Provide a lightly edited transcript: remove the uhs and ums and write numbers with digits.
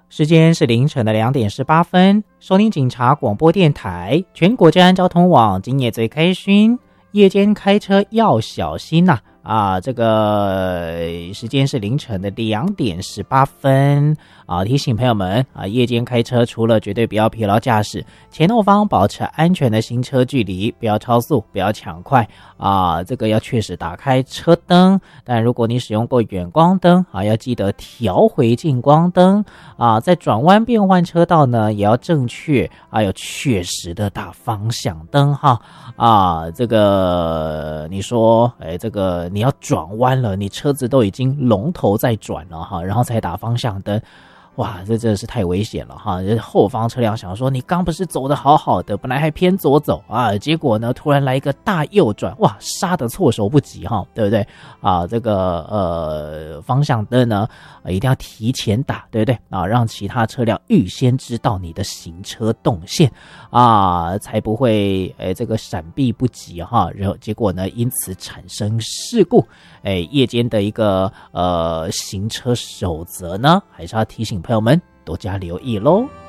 时间是凌晨的2:18，收听警察广播电台，全国治安交通网，今夜最开心，夜间开车要小心呐！这个时间是凌晨的2:18提醒朋友们夜间开车除了绝对不要疲劳驾驶，前后方保持安全的行车距离，不要超速，不要抢快这个要确实打开车灯，但如果你使用过远光灯要记得调回近光灯在转弯变换车道呢，也要正确要确实的打方向灯这个你说这个你要转弯了，你车子都已经龙头在转了然后才打方向灯，哇，这真的是太危险了后方车辆想说你刚不是走得好好的，本来还偏左走结果呢突然来一个大右转，哇，刹得措手不及对不对这个方向灯呢一定要提前打，对不对让其他车辆预先知道你的行车动线才不会这个闪避不及然后结果呢因此产生事故。夜间的一个行车守则呢，还是要提醒朋友们多加留意咯。